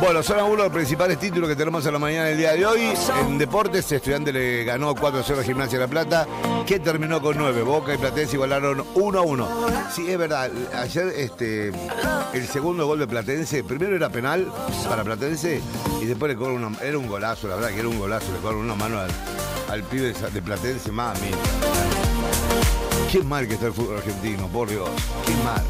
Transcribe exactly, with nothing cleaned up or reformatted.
Bueno, son algunos de los principales títulos que tenemos en la mañana del día de hoy. En deportes, Estudiantes le ganó cuatro a cero a Gimnasia de La Plata, que terminó con nueve. Boca y Platense igualaron uno a uno. Sí, es verdad, ayer este, el segundo gol de Platense, primero era penal para Platense y después le cobran una, era un golazo, la verdad que era un golazo, le cobran una mano al, al pibe de Platense, mami. Qué mal que está el fútbol argentino, por Dios, qué mal.